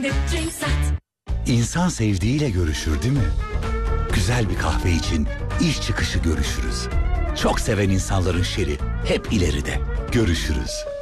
İnsan sevdiğiyle görüşür değil mi? Güzel bir kahve için iş çıkışı görüşürüz. Çok seven insanların şeri hep ileride. Görüşürüz.